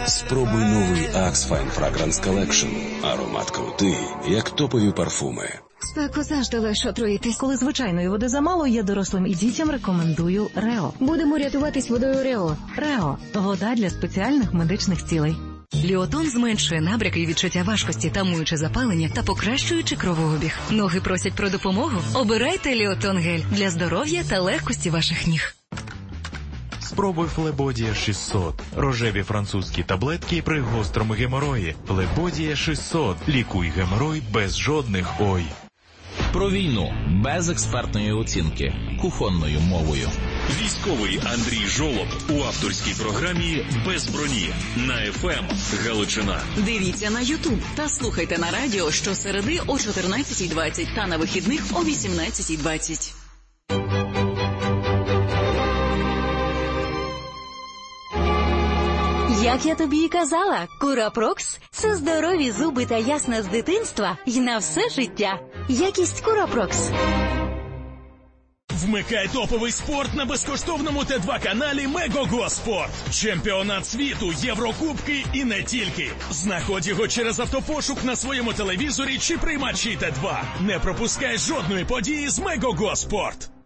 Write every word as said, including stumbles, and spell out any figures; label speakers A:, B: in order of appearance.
A: Спробуй новий Axe Fine Fragrance Collection. Аромат крутий, як топові парфуми.
B: Спеку завжди легше отруїтись.
C: Коли звичайної води замало, я дорослим і дітям рекомендую Рео.
B: Будемо рятуватись водою Рео.
C: Рео – вода для спеціальних медичних цілей.
D: Ліотон зменшує набряки і відчуття важкості, тамуючи запалення та покращуючи кровообіг. Ноги просять про допомогу? Обирайте Ліотон гель для здоров'я та легкості ваших ніг.
E: Спробуй Флебодія шістсот. Рожеві французькі таблетки при гострому геморої. Флебодія шістсот. Лікуй геморой без жодних «ой».
F: Про війну без експертної оцінки, кухонною мовою.
G: Військовий Андрій Жолоб у авторській програмі «Без броні» на еф ем Галичина.
D: Дивіться на Ютуб та слухайте на радіо щосереди о чотирнадцятій двадцять та на вихідних о вісімнадцятій двадцять.
H: Як я тобі і казала, Курапрокс – це здорові зуби та ясна з дитинства і на все життя. Якість Курапрокс.
I: Вмикай топовий спорт на безкоштовному Т два каналі Мегого Спорт. Чемпіонат світу, Єврокубки і не тільки. Знаходь його через автопошук на своєму телевізорі чи приймачі Т два. Не пропускай жодної події з Мегого Спорт.